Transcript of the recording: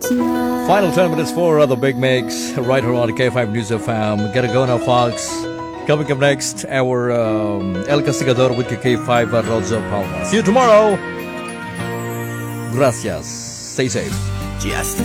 Final 10 minutes for the big mix right here on the K5 News FM. Gotta go now, folks. Coming up next, our El Castigador with K5 Rosa Palma. See you tomorrow. Gracias. Stay safe.